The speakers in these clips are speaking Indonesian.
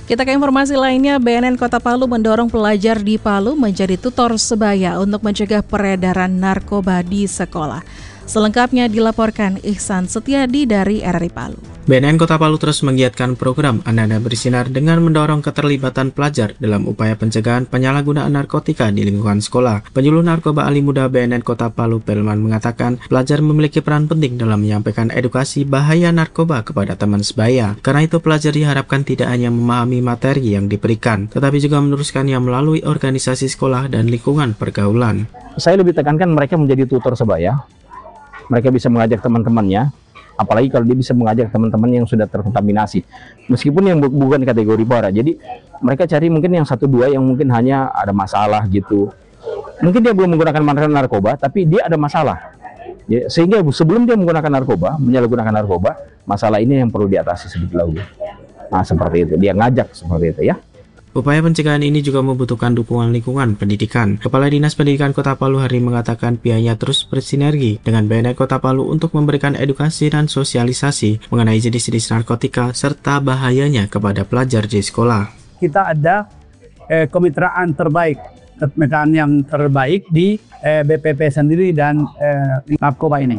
Kita ke informasi lainnya, BNN Kota Palu mendorong pelajar di Palu menjadi tutor sebaya untuk mencegah peredaran narkoba di sekolah. Selengkapnya dilaporkan Ihsan Setiadi dari RRI Palu. BNN Kota Palu terus menggiatkan program Ananda Bersinar dengan mendorong keterlibatan pelajar dalam upaya pencegahan penyalahgunaan narkotika di lingkungan sekolah. Penyuluh narkoba Ali Muda BNN Kota Palu, Pelman, mengatakan pelajar memiliki peran penting dalam menyampaikan edukasi bahaya narkoba kepada teman sebaya. Karena itu pelajar diharapkan tidak hanya memahami materi yang diberikan, tetapi juga meneruskannya melalui organisasi sekolah dan lingkungan pergaulan. Saya lebih tekankan mereka menjadi tutor sebaya. Mereka bisa mengajak teman-temannya, apalagi kalau dia bisa mengajak teman-teman yang sudah terkontaminasi, meskipun yang bukan kategori parah. Jadi mereka cari mungkin yang 1-2 yang mungkin hanya ada masalah gitu. Mungkin dia belum menggunakan narkoba, tapi dia ada masalah. Ya, sehingga sebelum dia menggunakan narkoba, menyalahgunakan narkoba, masalah ini yang perlu diatasi sedikit dahulu. Nah, seperti itu. Dia ngajak seperti itu ya. Upaya pencegahan ini juga membutuhkan dukungan lingkungan pendidikan. Kepala Dinas Pendidikan Kota Palu Hari mengatakan pihaknya terus bersinergi dengan BNN Kota Palu untuk memberikan edukasi dan sosialisasi mengenai jenis-jenis narkotika serta bahayanya kepada pelajar di sekolah. Kita ada kemitraan yang terbaik di BPP sendiri dan narkoba ini.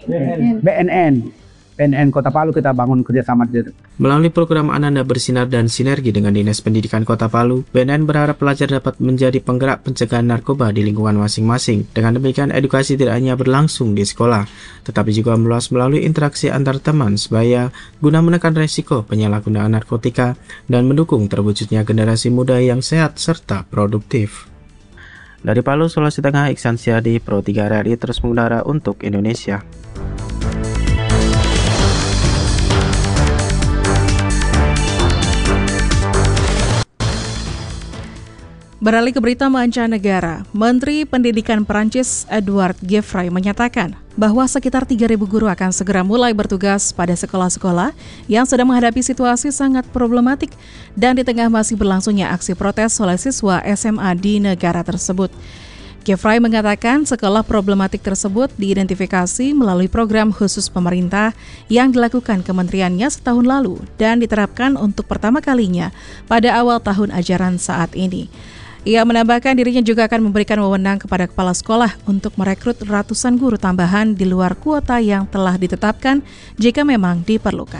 BNN Kota Palu kita bangun kerjasama. Melalui program Ananda Bersinar dan sinergi dengan Dinas Pendidikan Kota Palu, BNN berharap pelajar dapat menjadi penggerak pencegahan narkoba di lingkungan masing-masing. Dengan demikian, edukasi tidak hanya berlangsung di sekolah, tetapi juga meluas melalui interaksi antar teman sebaya guna menekan resiko penyalahgunaan narkotika dan mendukung terwujudnya generasi muda yang sehat serta produktif. Dari Palu, Sulawesi Tengah, Ihsan Setiadi, Pro 3 RRI terus mengudara untuk Indonesia. Beralih ke berita mancanegara, Menteri Pendidikan Prancis Edouard Geoffroy menyatakan bahwa sekitar 3.000 guru akan segera mulai bertugas pada sekolah-sekolah yang sedang menghadapi situasi sangat problematik dan di tengah masih berlangsungnya aksi protes oleh siswa SMA di negara tersebut. Geoffroy mengatakan sekolah problematik tersebut diidentifikasi melalui program khusus pemerintah yang dilakukan kementeriannya setahun lalu dan diterapkan untuk pertama kalinya pada awal tahun ajaran saat ini. Ia menambahkan dirinya juga akan memberikan wewenang kepada kepala sekolah untuk merekrut ratusan guru tambahan di luar kuota yang telah ditetapkan jika memang diperlukan.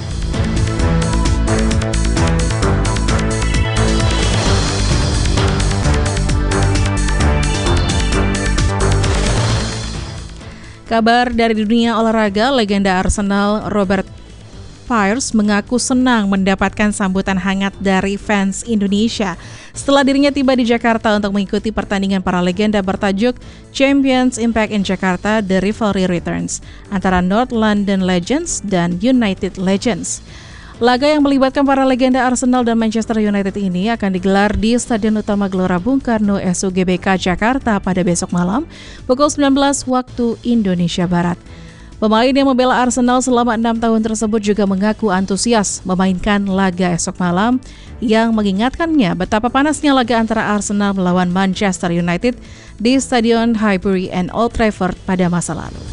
Kabar dari dunia olahraga, legenda Arsenal Robert Pires mengaku senang mendapatkan sambutan hangat dari fans Indonesia setelah dirinya tiba di Jakarta untuk mengikuti pertandingan para legenda bertajuk Champions Impact in Jakarta The Rivalry Returns antara North London Legends dan United Legends. Laga yang melibatkan para legenda Arsenal dan Manchester United ini akan digelar di Stadion Utama Gelora Bung Karno SUGBK Jakarta pada besok malam pukul 19 waktu Indonesia Barat. Pemain yang membela Arsenal selama 6 tahun tersebut juga mengaku antusias memainkan laga esok malam yang mengingatkannya betapa panasnya laga antara Arsenal melawan Manchester United di Stadion Highbury and Old Trafford pada masa lalu.